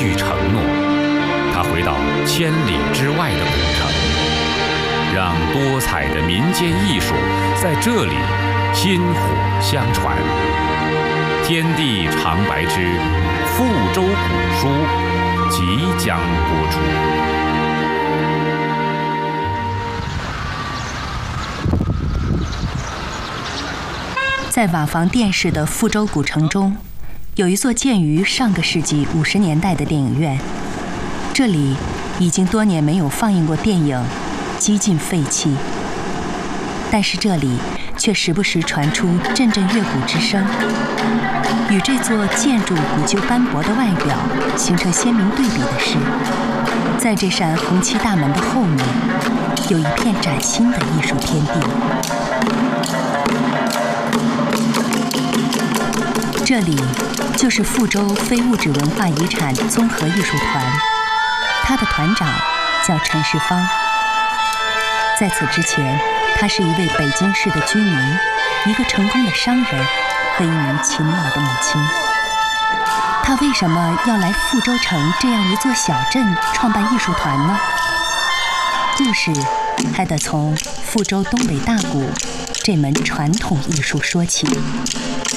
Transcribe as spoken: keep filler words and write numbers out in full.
续承诺，他回到千里之外的古城，让多彩的民间艺术在这里薪火相传。天地长白之富州古书即将播出。 在瓦房店式的富州古城中，有一座建于上个世纪五十年代的电影院，这里已经多年没有放映过电影，几近废弃。但是这里却时不时传出阵阵乐鼓之声，与这座建筑古旧斑驳的外表形成鲜明对比的是，在这扇红漆大门的后面，有一片崭新的艺术天地。这里就是富州非物质文化遗产综合艺术团，他的团长叫陈世芳。在此之前，他是一位北京市的居民，一个成功的商人和一名勤劳的母亲。他为什么要来富州城这样一座小镇创办艺术团呢？故事还得从富州东北大鼓这门传统艺术说起。